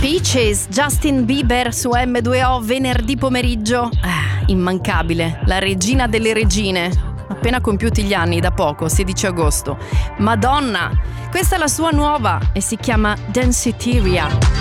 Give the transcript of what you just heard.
Peaches, Justin Bieber su M2O venerdì pomeriggio. Immancabile, la regina delle regine. Appena compiuti gli anni da poco, 16 agosto. Madonna! Questa è la sua nuova e si chiama Danceteria.